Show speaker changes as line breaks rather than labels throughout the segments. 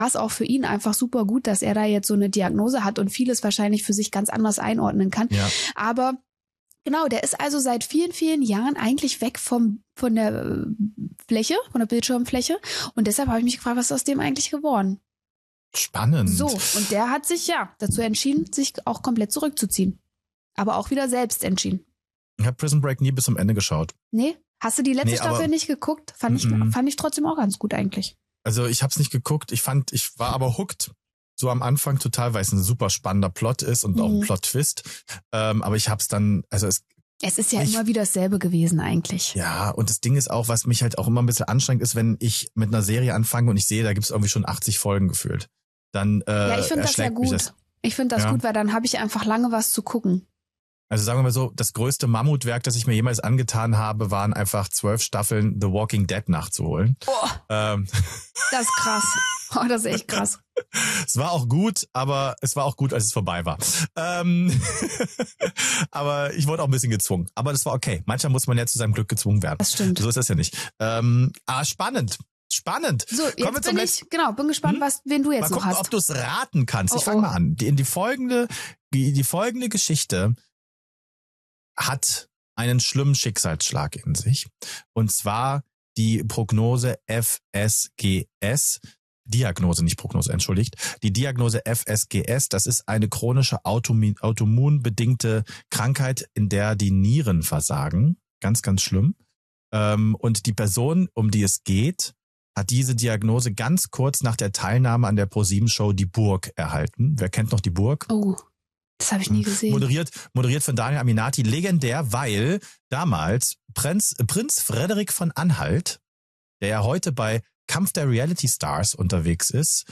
krass auch für ihn, einfach super gut, dass er da jetzt so eine Diagnose hat und vieles wahrscheinlich für sich ganz anders einordnen kann.
Ja.
Aber genau, der ist also seit vielen, vielen Jahren eigentlich weg von der Fläche, von der Bildschirmfläche. Und deshalb habe ich mich gefragt, was ist aus dem eigentlich geworden?
Spannend.
So, und der hat sich dazu entschieden, sich auch komplett zurückzuziehen. Aber auch wieder selbst entschieden.
Ich habe Prison Break nie bis zum Ende geschaut.
Nee? Hast du die letzte Staffel nicht geguckt? Fand ich trotzdem auch ganz gut eigentlich.
Also ich habe es nicht geguckt. Ich war aber hooked. So am Anfang total, weil es ein super spannender Plot ist und auch ein Plot-Twist. Aber ich habe es dann, also es
ist ja immer wieder dasselbe gewesen eigentlich.
Ja, und das Ding ist auch, was mich halt auch immer ein bisschen anstrengend ist, wenn ich mit einer Serie anfange und ich sehe, da gibt es irgendwie schon 80 Folgen gefühlt. Dann
ich finde das ja gut. Ich finde das gut, weil dann habe ich einfach lange was zu gucken.
Also sagen wir mal so, das größte Mammutwerk, das ich mir jemals angetan habe, waren einfach 12 Staffeln The Walking Dead nachzuholen.
Das ist krass. Das ist echt krass.
Es war auch gut, aber es war auch gut, als es vorbei war. Aber ich wurde auch ein bisschen gezwungen. Aber das war okay. Manchmal muss man ja zu seinem Glück gezwungen werden.
Das stimmt.
So ist das ja nicht. Spannend.
So, jetzt bin gespannt, wen du jetzt noch hast.
Ob du es raten kannst. Ich fange mal an. Die folgende Geschichte hat einen schlimmen Schicksalsschlag in sich. Und zwar die Prognose FSGS. Diagnose, nicht Prognose, entschuldigt. Die Diagnose FSGS, das ist eine chronische autoimmunbedingte Krankheit, in der die Nieren versagen. Ganz, ganz schlimm. Und die Person, um die es geht, hat diese Diagnose ganz kurz nach der Teilnahme an der ProSieben-Show Die Burg erhalten. Wer kennt noch Die Burg?
Oh, das habe ich nie gesehen.
Moderiert von Daniel Aminati. Legendär, weil damals Prinz Frederik von Anhalt, der ja heute bei Kampf der Reality Stars unterwegs ist,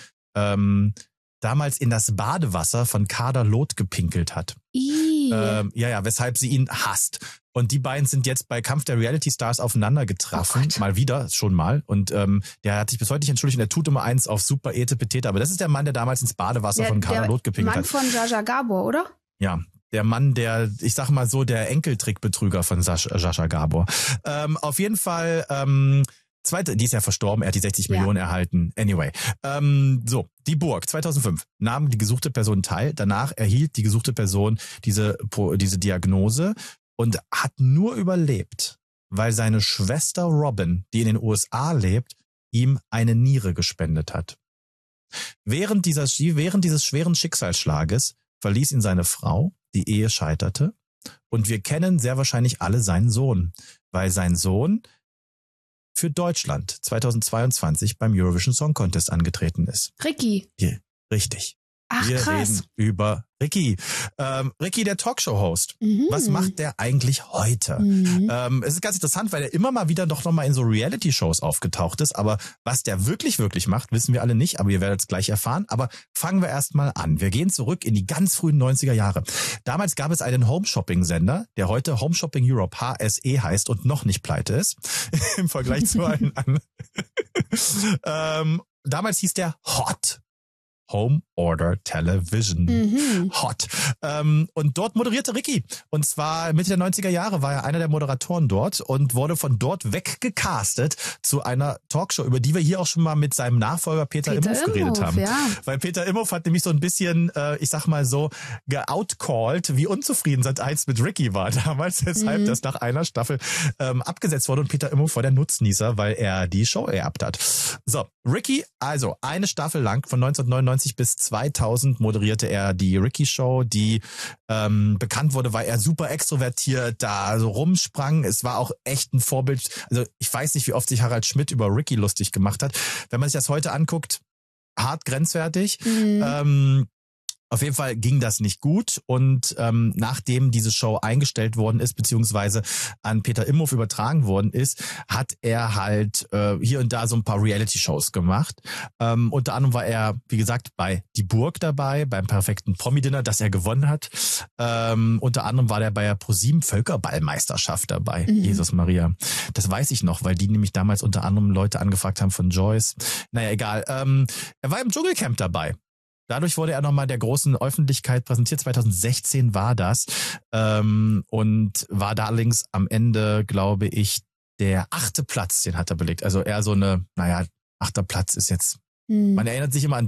damals in das Badewasser von Kader Loth gepinkelt hat. Weshalb sie ihn hasst. Und die beiden sind jetzt bei Kampf der Reality Stars aufeinander getroffen. Mal wieder, schon mal. Und der hat sich bis heute nicht entschuldigt und der tut immer eins auf super Etepetete. Aber das ist der Mann, der damals ins Badewasser von Kader Loth gepinkelt hat.
Der Mann von Jaja Gabor, oder?
Ja. Der Mann, ich sag mal so, der Enkeltrickbetrüger von Jaja Gabor. Auf jeden Fall, die ist ja verstorben, er hat die 60 Millionen erhalten. Anyway. Die Burg, 2005, nahm die gesuchte Person teil. Danach erhielt die gesuchte Person diese Diagnose und hat nur überlebt, weil seine Schwester Robin, die in den USA lebt, ihm eine Niere gespendet hat. Während dieses schweren Schicksalsschlages verließ ihn seine Frau, die Ehe scheiterte. Und wir kennen sehr wahrscheinlich alle seinen Sohn, weil sein Sohn für Deutschland 2022 beim Eurovision Song Contest angetreten ist.
Ricky.
Richtig.
Ach,
wir
krass.
reden über Ricky. Ricky, der Talkshow-Host. Was macht der eigentlich heute? Es ist ganz interessant, weil er immer mal wieder noch mal in so Reality-Shows aufgetaucht ist. Aber was der wirklich, wirklich macht, wissen wir alle nicht. Aber ihr werdet es gleich erfahren. Aber fangen wir erst mal an. Wir gehen zurück in die ganz frühen 90er Jahre. Damals gab es einen Home-Shopping-Sender, der heute Home Shopping Europe HSE heißt und noch nicht pleite ist. Im Vergleich zu allen anderen. Damals hieß der Hot. Home Order Television. Hot. Und dort moderierte Ricky. Und zwar Mitte der 90er Jahre war er einer der Moderatoren dort und wurde von dort weggecastet zu einer Talkshow, über die wir hier auch schon mal mit seinem Nachfolger Peter Imhoff geredet haben. Ja. Weil Peter Imhoff hat nämlich so ein bisschen, ich sag mal so, geoutcalled, wie unzufrieden Sat.1 mit Ricky war damals, weshalb das nach einer Staffel abgesetzt wurde und Peter Imhoff war der Nutznießer, weil er die Show erbt hat. So, Ricky, also eine Staffel lang von 1999 bis 2000 moderierte er die Ricky Show, die bekannt wurde, weil er super extrovertiert da so rumsprang. Es war auch echt ein Vorbild. Also ich weiß nicht, wie oft sich Harald Schmidt über Ricky lustig gemacht hat. Wenn man sich das heute anguckt, hart grenzwertig. Auf jeden Fall ging das nicht gut und nachdem diese Show eingestellt worden ist, beziehungsweise an Peter Imhoff übertragen worden ist, hat er halt hier und da so ein paar Reality-Shows gemacht. Unter anderem war er, wie gesagt, bei Die Burg dabei, beim perfekten Promi-Dinner, das er gewonnen hat. Unter anderem war er bei der ProSieben Völkerballmeisterschaft dabei. Jesus Maria. Das weiß ich noch, weil die nämlich damals unter anderem Leute angefragt haben von Joyce. Naja, egal. Er war im Dschungelcamp dabei. Dadurch wurde er nochmal der großen Öffentlichkeit präsentiert. 2016 war das. Und war da allerdings am Ende, glaube ich, der 8. Platz, den hat er belegt. Also eher so eine, 8. Platz ist jetzt Man erinnert sich immer an